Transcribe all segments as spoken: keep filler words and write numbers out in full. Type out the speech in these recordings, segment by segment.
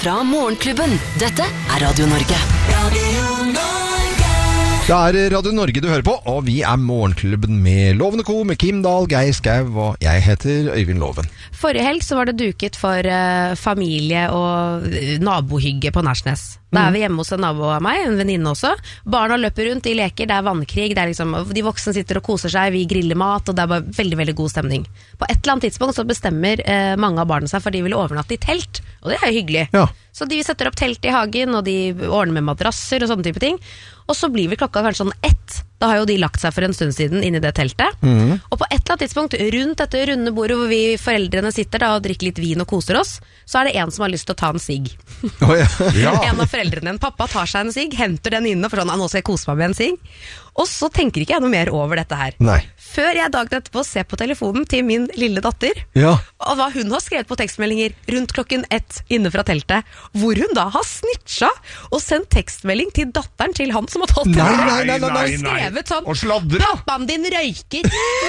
fra Morgenklubben. Dette er Radio Norge. Radio Norge. Det er Radio Norge du hører på, og vi er Morgenklubben med Lovende Co, med Kim Dahl, Geir Skau, og jeg heter Øyvind Loven. Forrige helg så var det duket for uh, familie og nabohygge på Nærsnes. Da er vi hjemme hos en nabo av meg, en venninne også. Barna løper rundt, de leker, det er vannkrig, det er liksom, de voksne sitter og koser seg, vi griller mat, og det er bare veldig, veldig god stemning. På et eller annet tidspunkt så bestemmer eh, mange av barna seg for de vil overnatte i telt, og det er jo hyggelig. Ja. Så de setter opp telt i hagen, og de ordner med madrasser og sånne type ting. Og så blir vi klokka kanskje sånn ett. Da har jo de lagt seg for en stund siden inn i det teltet. Mm. Og på et eller annet tidspunkt, rundt dette runde bordet hvor vi foreldrene sitter da, og drikker litt vin og koser oss, så er det en som har lyst til å ta en sigg. Oh, ja. Ja. En av foreldrene, en pappa, tar seg en sigg, henter den inne for sånn, nå skal jeg kose meg med en sigg. Og så tenker ikke jeg noe mer over dette her. Nei. Før jeg dagen etterpå ser på telefonen til min lille datter, ja. og hva hun har skrevet på tekstmeldinger rundt klokken ett inne fra teltet, hvor hun da har snitcha og sendt tekstmelding til datteren til han som har tatt nei, det. nei, nei, nei, nei. Skrevet sånn, og sladder, pappaen din røyker.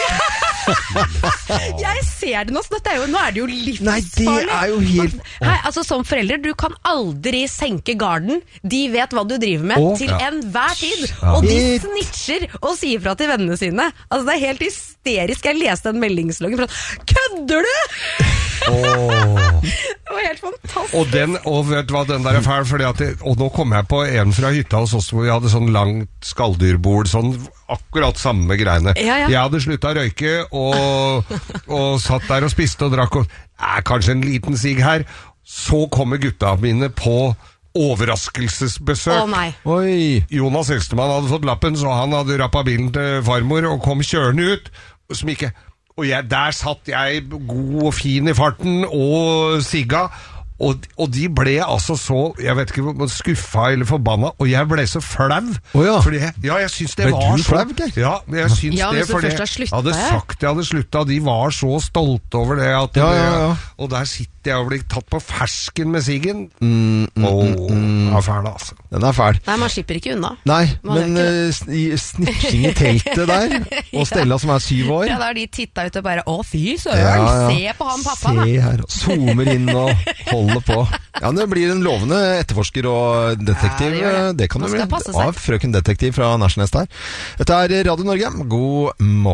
Jeg ser det nå, så dette er jo, nå er det jo livsfarlig. Nei, det er jo helt... Hei, altså som forelder, du kan aldri senke garden. De vet hva du driver med, Åh, til ja. enhver tid. Ja. Og de snitcher og sier fra til vennene sine. Altså det er helt hysterisk. Jeg leste en meldingsloggen fra kødder du? Oh. Det var helt fantastisk. Og, den, og vet du hva, den der er fæl, fordi at det, og nå kom jeg på en fra hytta hos oss hvor vi hadde sånn langt skaldyrbord, sånn akkurat samme greiene. Ja, ja. Jeg hadde sluttet å røyke og, og satt der og spiste og drakk og eh, kanskje en liten sigg her. Så kommer gutta mine på overraskelsesbesøk. Å nei. Oi. Jonas Østermann hadde fått lappen, så han hadde rappet bilen til farmor og kom kjørende ut, som ikke... Og jeg, der satt jeg god og fin i farten og sigga, og, og de ble altså så, jeg vet ikke, skuffa eller forbanna, og jeg ble så flau. Oh, ja. Fordi jeg, ja, jeg syns det ble var du så... flau, Geir? Ja, jeg syns ja, det, fordi jeg jeg slutta, hadde ja. sagt jeg hadde slutta, de var så stolte over det, at ja, det, ja, ja. og der sitter jeg og blir tatt på fersken med siggen. Mm, mm, Åh, mm, mm. den er fæl, altså. Den er fæl. Nei, man slipper ikke unna. Nei, Man men uh, snitching i teltet der, og Stella som er syv år. Ja, da har de tittet ut og bare, å fy søren, Ja, ja. se på han pappa da. Se her, og zoomer inn og holder på. Ja, det blir en lovende etterforsker og detektiv. Ja, det gjør det. det kan Man du skal bli passe seg. av frøken detektiv fra Nærsnes der. Dette er Radio Norge. God morgen.